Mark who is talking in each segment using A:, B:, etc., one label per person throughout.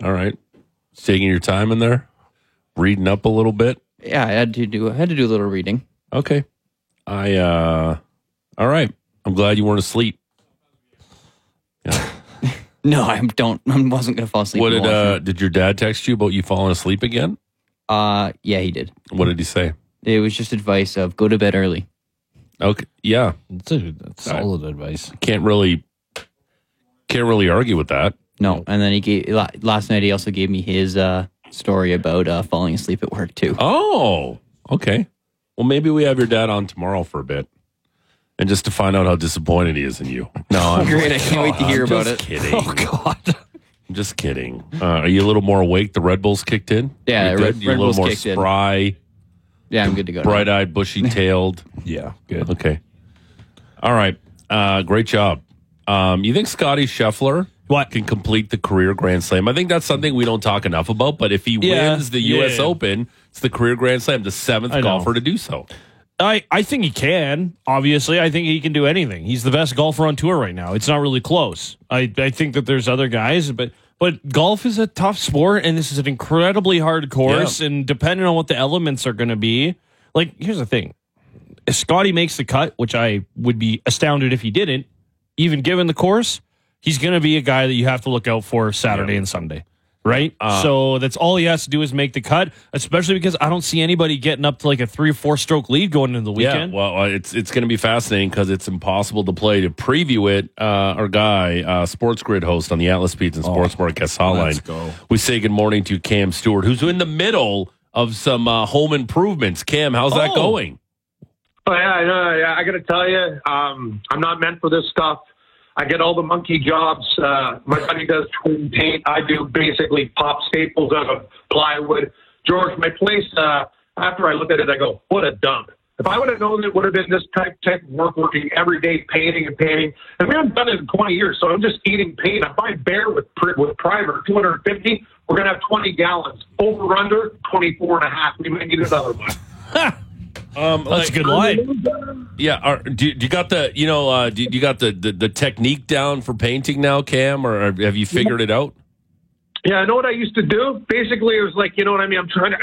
A: All right. Taking your time in there? Reading up a little bit?
B: Yeah, I had to do a little reading.
A: Okay. All right. I'm glad you weren't asleep. Yeah.
B: No, I wasn't going to fall asleep.
A: What did your dad text you about you falling asleep again?
B: Yeah, he did.
A: What did he say?
B: It was just advice of go to bed early.
A: Okay. Yeah.
C: That's solid advice.
A: Can't really argue with that.
B: No, and then last night he also gave me his story about falling asleep at work too.
A: Oh, okay. Well, maybe we have your dad on tomorrow for a bit, and just to find out how disappointed he is in you. No, I'm
B: great. I can't wait to hear about it.
A: Kidding.
C: Oh God.
A: I'm just kidding. Are you a little more awake? The Red Bulls kicked in.
B: Yeah,
A: you're
B: Red
A: a little
B: Bulls
A: more
B: kicked in.
A: spry.
B: Yeah, I'm good to go.
A: Bright-eyed, bushy-tailed.
C: Yeah, good.
A: Okay. All right. Great job. You think Scotty Scheffler can complete the career Grand Slam? I think that's something we don't talk enough about, but if he wins the U.S. Open, it's the career Grand Slam, the seventh golfer to do so.
C: I think he can, obviously. I think he can do anything. He's the best golfer on tour right now. It's not really close. I think that there's other guys, but golf is a tough sport, and this is an incredibly hard course, and depending on what the elements are going to be, like, here's the thing. If Scotty makes the cut, which I would be astounded if he didn't, even given the course, he's going to be a guy that you have to look out for Saturday and Sunday, right? So that's all he has to do is make the cut, especially because I don't see anybody getting up to like a 3 or 4 stroke lead going into the weekend.
A: Yeah, well, it's going to be fascinating because it's impossible to play. To preview it, our guy, Sports Grid host on the Atlas Pizza and Sports Broadcast Hotline. Let's go. We say good morning to Cam Stewart, who's in the middle of some home improvements. Cam, how's that going?
D: Oh, yeah, I got to tell you, I'm not meant for this stuff. I get all the monkey jobs. My buddy does twin paint. I do basically pop staples out of plywood. George, my place, after I look at it, I go, what a dump. If I would have known it would have been this type of work, working every day, painting. And we haven't done it in 20 years, so I'm just eating paint. I buy Bear with primer, 250. We're going to have 20 gallons. Over, under, 24 and a half. We might need another one.
C: That's a good line.
A: Yeah. Do you got the you got the technique down for painting now, Cam, or have you figured it out?
D: Yeah, I know what I used to do. Basically, it was like, you know what I mean? I'm coming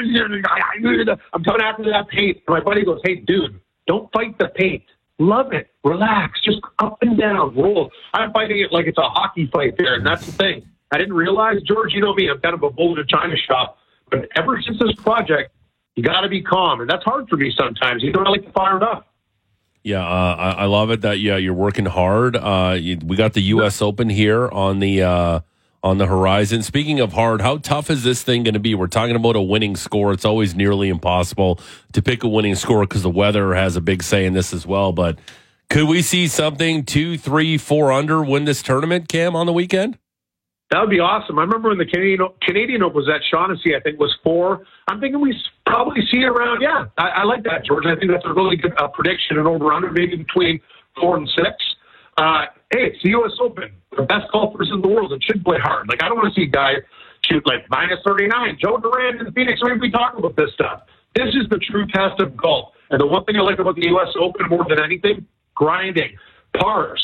D: after that paint. And my buddy goes, hey, dude, don't fight the paint. Love it. Relax. Just up and down. Roll. I'm fighting it like it's a hockey fight there. And that's the thing. I didn't realize, George, you know me, I'm kind of a bull in a china shop. But ever since this project, you got to be calm. And that's hard for me sometimes. You don't like to fire it up.
A: Yeah, I love it that you're working hard. We got the U.S. Open here on the horizon. Speaking of hard, how tough is this thing going to be? We're talking about a winning score. It's always nearly impossible to pick a winning score because the weather has a big say in this as well. But could we see something 2, 3, 4 under win this tournament, Cam, on the weekend?
D: That would be awesome. I remember when the Canadian Open was at Shaughnessy, I think was 4. I'm thinking we probably see it around, I like that, George. I think that's a really good prediction, an over-under, maybe between 4 and 6. Hey, it's the U.S. Open. The best golfers in the world. It should play hard. Like, I don't want to see a guy shoot like minus 39. Joe Durant in Phoenix, we talk about this stuff. This is the true test of golf. And the one thing I like about the U.S. Open more than anything, grinding. Pars.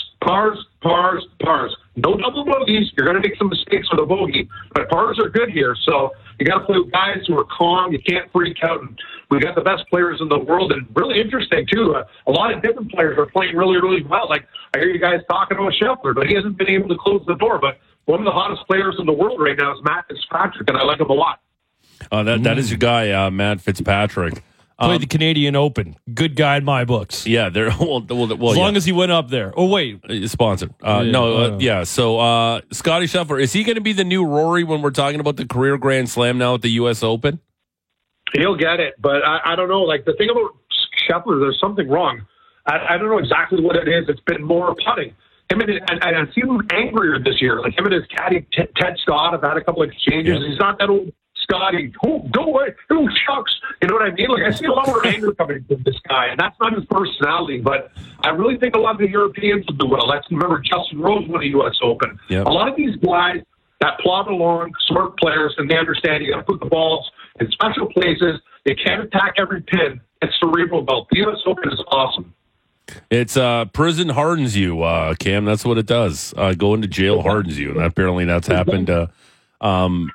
D: No double bogeys. You're going to make some mistakes with a bogey, but pars are good here. So you got to play with guys who are calm. You can't freak out. And we got the best players in the world, and really interesting too. A lot of different players are playing really, really well. Like I hear you guys talking about Scheffler, but he hasn't been able to close the door. But one of the hottest players in the world right now is Matt Fitzpatrick, and I like him a lot.
A: That is your guy, Matt Fitzpatrick.
C: Played the Canadian Open. Good guy in my books.
A: Yeah, they're well
C: as long as he went up there. Oh wait,
A: sponsored. So Scotty Scheffler, is he going to be the new Rory when we're talking about the career Grand Slam now at the U.S. Open?
D: He'll get it, but I don't know. Like the thing about Scheffler, there's something wrong. I don't know exactly what it is. It's been more putting. Him and I've seen him angrier this year. Like him and his caddy Ted Scott have had a couple of exchanges. Yeah. He's not that old. Scotty, go away, shucks. You know what I mean? Like, I see a lot more anger coming from this guy, and that's not his personality, but I really think a lot of the Europeans will do well. Let's remember Justin Rose won the U.S. Open. Yep. A lot of these guys that plod along, smart players, and they understand you got to put the balls in special places. They can't attack every pin. It's cerebral golf. The U.S. Open is awesome.
A: It's prison hardens you, Cam. That's what it does. Going to jail hardens you, and apparently that's happened